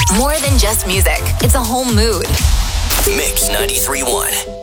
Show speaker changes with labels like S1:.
S1: More than just music, it's a whole mood.
S2: Mix 93.1.